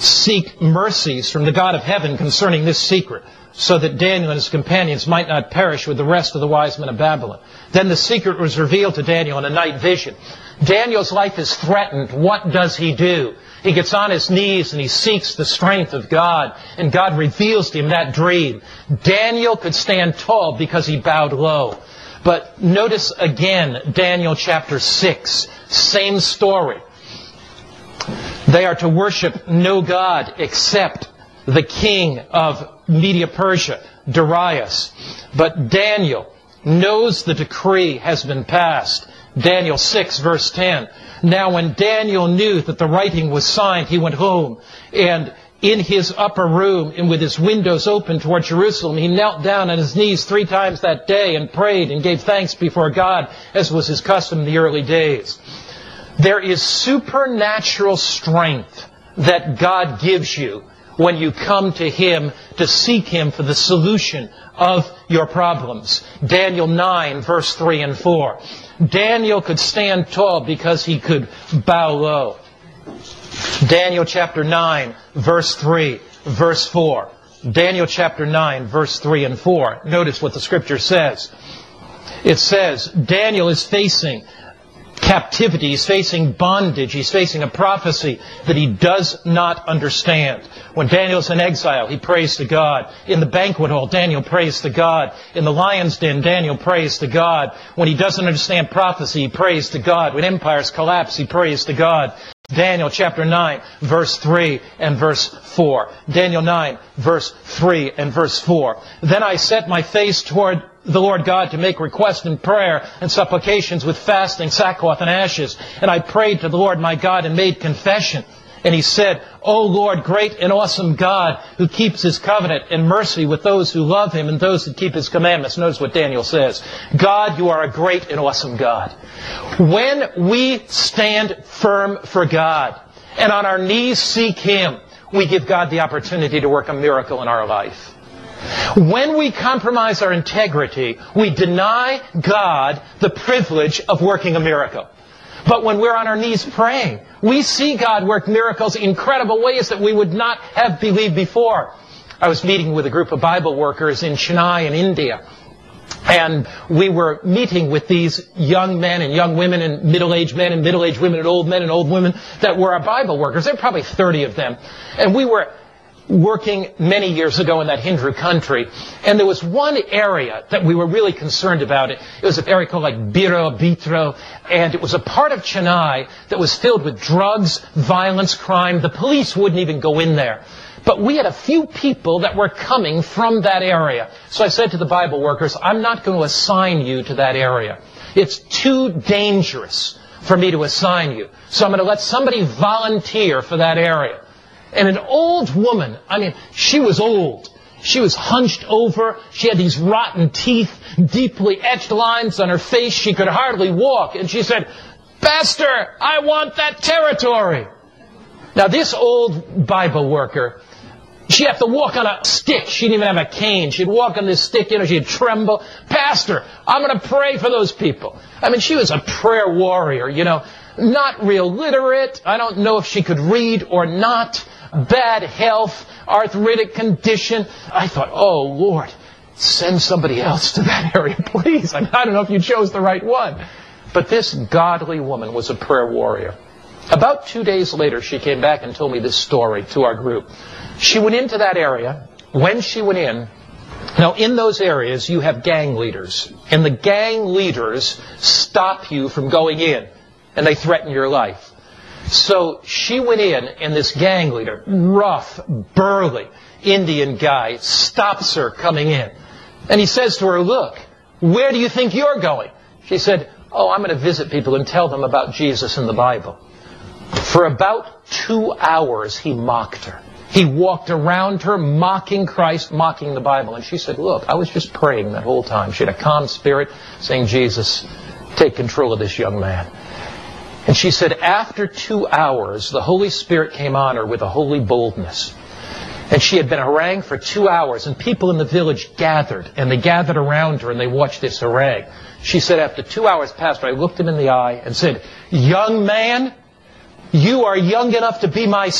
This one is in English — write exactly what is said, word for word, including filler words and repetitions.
seek mercies from the God of heaven concerning this secret, so that Daniel and his companions might not perish with the rest of the wise men of Babylon. Then the secret was revealed to Daniel in a night vision. Daniel's life is threatened. What does he do? He gets on his knees and he seeks the strength of God, and God reveals to him that dream. Daniel could stand tall because he bowed low. But notice again, Daniel chapter six, same story. They are to worship no God except the king of Media-Persia, Darius. But Daniel knows the decree has been passed. Daniel six, verse ten. Now when Daniel knew that the writing was signed, he went home, and in his upper room, and with his windows open toward Jerusalem, he knelt down on his knees three times that day and prayed and gave thanks before God, as was his custom in the early days. There is supernatural strength that God gives you when you come to Him to seek Him for the solution of your problems. Daniel nine, verse three and four. Daniel could stand tall because he could bow low. Daniel chapter nine, verse three, verse four. Daniel chapter nine, verse three and four. Notice what the Scripture says. It says, Daniel is facing captivity. He's facing bondage. He's facing a prophecy that he does not understand. When Daniel's in exile, he prays to God. In the banquet hall, Daniel prays to God. In the lion's den, Daniel prays to God. When he doesn't understand prophecy, he prays to God. When empires collapse, he prays to God. Daniel chapter nine, verse three and verse four. Daniel nine, verse three and verse four. Then I set my face toward the Lord God to make request in prayer and supplications with fasting, sackcloth, and ashes. And I prayed to the Lord my God and made confession. And he said, O Lord, great and awesome God, who keeps His covenant and mercy with those who love Him and those who keep His commandments. Notice what Daniel says. God, you are a great and awesome God. When we stand firm for God and on our knees seek Him, we give God the opportunity to work a miracle in our life. When we compromise our integrity, we deny God the privilege of working a miracle. But when we're on our knees praying, we see God work miracles in incredible ways that we would not have believed before. I was meeting with a group of Bible workers in Chennai in India. And we were meeting with these young men and young women and middle-aged men and middle-aged women and old men and old women that were our Bible workers. There were probably thirty of them. And we were working many years ago in that Hindu country, and there was one area that we were really concerned about. It, it was an area called like Biro, Bitro, and it was a part of Chennai that was filled with drugs, violence, crime. The police wouldn't even go in there. But we had a few people that were coming from that area. So I said to the Bible workers, I'm not going to assign you to that area. It's too dangerous for me to assign you. So I'm going to let somebody volunteer for that area. And an old woman, I mean, she was old. She was hunched over. She had these rotten teeth, deeply etched lines on her face. She could hardly walk. And she said, Pastor, I want that territory. Now, this old Bible worker, she'd have to walk on a stick. She didn't even have a cane. She'd walk on this stick, you know, she'd tremble. Pastor, I'm going to pray for those people. I mean, she was a prayer warrior, you know, not real literate. I don't know if she could read or not. Bad health, arthritic condition. I thought, oh, Lord, send somebody else to that area, please. I, mean, I don't know if you chose the right one. But this godly woman was a prayer warrior. About two days later, she came back and told me this story to our group. She went into that area. When she went in, now in those areas, you have gang leaders. And the gang leaders stop you from going in. And they threaten your life. So she went in, and this gang leader, rough, burly Indian guy, stops her coming in. And he says to her, look, where do you think you're going? She said, oh, I'm going to visit people and tell them about Jesus and the Bible. For about two hours, he mocked her. He walked around her, mocking Christ, mocking the Bible. And she said, look, I was just praying that whole time. She had a calm spirit, saying, Jesus, take control of this young man. And she said, after two hours, the Holy Spirit came on her with a holy boldness. And she had been harangued for two hours, and people in the village gathered, and they gathered around her, and they watched this harangue. She said, after two hours passed, I looked him in the eye and said, young man, you are young enough to be my